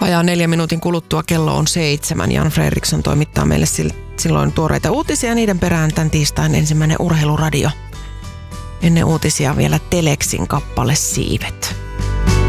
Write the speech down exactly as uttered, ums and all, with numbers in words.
Vajaa neljä minuutin kuluttua kello on seitsemän. Jan Fredriksson toimittaa meille silloin tuoreita uutisia. Niiden perään tämän tiistain ensimmäinen urheiluradio. Ennen uutisia vielä Teleksin kappale Siivet.